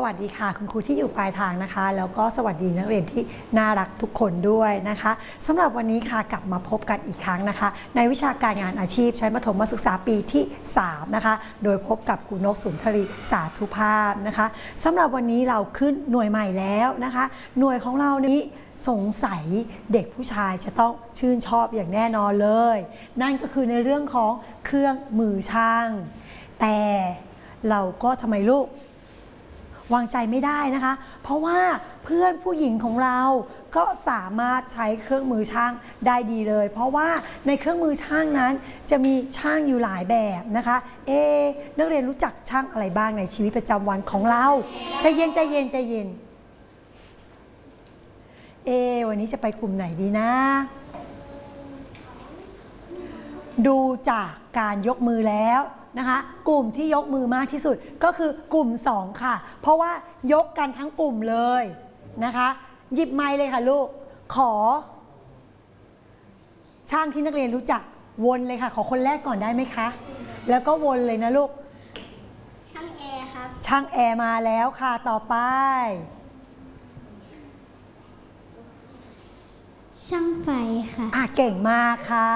วัสดีค่ะคุณครูที่อยู่ปลายทางนะคะแล้วก็สวัสดีนักเรียนที่น่ารักทุกคนด้วยนะคะสำหรับวันนี้ค่ะกลับมาพบกันอีกครั้งนะคะในวิชาการงานอาชีพชั้นประถมศึกษาปีที่3นะคะโดยพบกับครูนกสุนทรีสาธุภาพนะคะสำหรับวันนี้เราขึ้นหน่วยใหม่แล้วนะคะหน่วยของเรานี้สงสัยเด็กผู้ชายจะต้องชื่นชอบอย่างแน่นอนเลยนั่นก็คือในเรื่องของเครื่องมือช่างแต่เราก็ทำไมลูกวางใจไม่ได้นะคะเพราะว่าเพื่อนผู้หญิงของเราก็สามารถใช้เครื่องมือช่างได้ดีเลยเพราะว่าในเครื่องมือช่างนั้นจะมีช่างอยู่หลายแบบนะคะนักเรียนรู้จักช่างอะไรบ้างในชีวิตประจำวันของเราใจเย็นใจเย็นใจเย็นวันนี้จะไปกลุ่มไหนดีนะดูจากการยกมือแล้วนะคะกลุ่มที่ยกมือมากที่สุดก็คือกลุ่ม2ค่ะเพราะว่ายกกันทั้งกลุ่มเลยนะคะหยิบไมค์เลยค่ะลูกขอช่างที่นักเรียนรู้จักวนเลยค่ะขอคนแรกก่อนได้ไหมคะแล้วก็วนเลยนะลูกช่างแอร์ครับช่างแอร์มาแล้วค่ะต่อไปช่างไฟค่ะเก่งมากค่ะ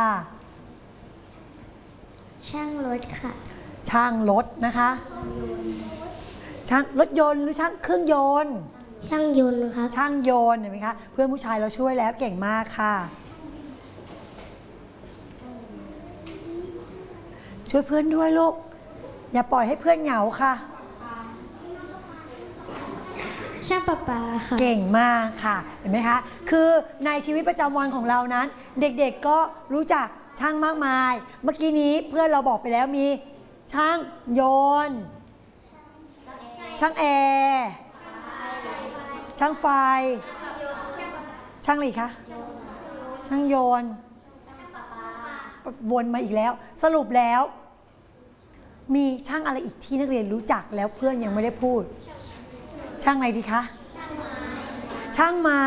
ช่างรถค่ะช่างรถนะคะช่างรถยนต์หรือช่างเครื่องยนต์ช่างยนต์ครับช่างยนต์เห็นไหมคะเพื่อนผู้ชายเราช่วยแล้วเก่งมากค่ะช่วยเพื่อนด้วยลูกอย่าปล่อยให้เพื่อนเหงาค่ะช่างประปาค่ะเก่งมากค่ะเห็นไหมคะคือในชีวิตประจำวันของเรานั้นเด็กๆก็รู้จักช่างมากมายเมื่อกี้นี้เพื่อนเราบอกไปแล้วมีช่างยนต์ช่างแอร์ช่างไฟช่างอะไรคะช่างยนต์วนมาอีกแล้วสรุปแล้วมีช่างอะไรอีกที่นักเรียนรู้จักแล้วเพื่อนยังไม่ได้พูดช่างอะไรดีคะช่างไม้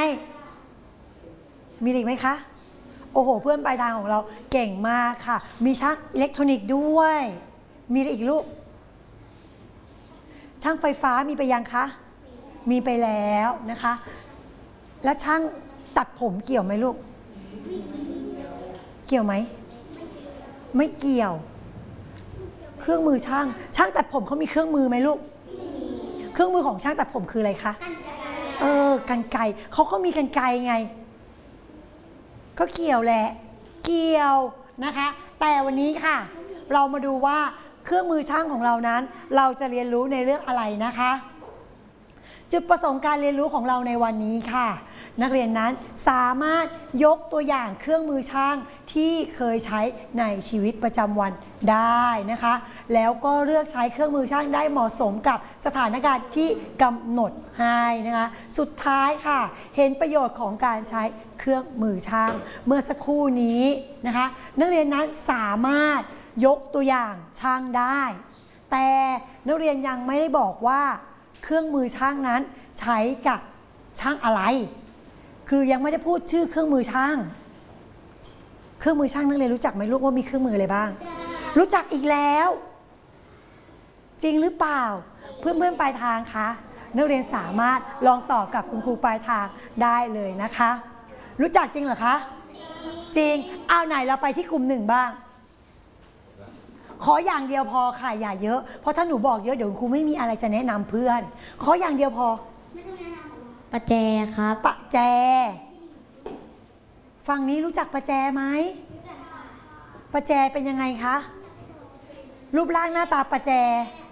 มีอีกไหมคะโอ้โหเพื่อนปลายทางของเราเก่งมากค่ะมีช่างอิเล็กทรอนิกส์ด้วยมีอะไรอีกลูกช่างไฟฟ้ามีไปยังคะมีไปแล้วนะคะแล้วช่างตัดผมเกี่ยวไหมลูกเกี่ยวไหมไม่เกี่ยวเครื่องมือช่างตัดผมเขามีเครื่องมือไหมลูกเครื่องมือของช่างตัดผมคืออะไรคะกรรไกรเขาก็มีกรรไกรไงก็เกี่ยวแหละเกี่ยวนะคะแต่วันนี้ค่ะเรามาดูว่าเครื่องมือช่างของเรานั้นเราจะเรียนรู้ในเรื่องอะไรนะคะจุดประสงค์การเรียนรู้ของเราในวันนี้ค่ะนักเรียนนั้นสามารถยกตัวอย่างเครื่องมือช่างที่เคยใช้ในชีวิตประจำวันได้นะคะแล้วก็เลือกใช้เครื่องมือช่างได้เหมาะสมกับสถานการณ์ที่กำหนดให้นะคะสุดท้ายค่ะเห็นประโยชน์ของการใช้เครื่องมือช่างเมื่อสักครู่นี้นะคะนักเรียนนั้นสามารถยกตัวอย่างช่างได้แต่นักเรียนยังไม่ได้บอกว่าเครื่องมือช่างนั้นใช้กับช่างอะไรคือยังไม่ได้พูดชื่อเครื่องมือช่างเครื่องมือช่างนักเรียนรู้จักไหมลูกว่ามีเครื่องมืออะไรบ้างรู้จักอีกแล้วจริงหรือเปล่าเพื่อนปลายทางคะนักเรียนสามารถลองตอบกับคุณครูปลายทางได้เลยนะคะรู้จักจริงเหรอคะจริงเอาไหนเราไปที่กลุ่ม1บ้างขออย่างเดียวพอค่ะอย่าเยอะเพราะถ้าหนูบอกเยอะเดี๋ยวครูไม่มีอะไรจะแนะนำเพื่อนขออย่างเดียวพอประแจครับประแจฝั่งนี้รู้จักประแจไหมประแจเป็นยังไงคะรูปร่างหน้าตาประแจ